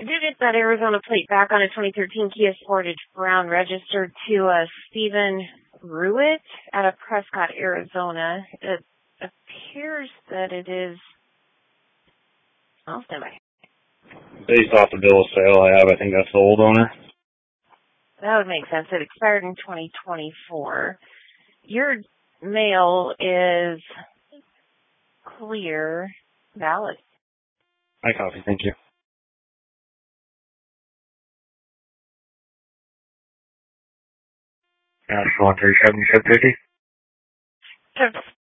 I did get that Arizona plate back on a 2013 Kia Sportage Brown registered to Stephen Ruitt out of Prescott, Arizona. It appears that it is... I'll stand by. Based off the bill of sale I have, I think that's the old owner. That would make sense. It expired in 2024. Your mail is clear, valid. I copy. Thank you. 137, 750.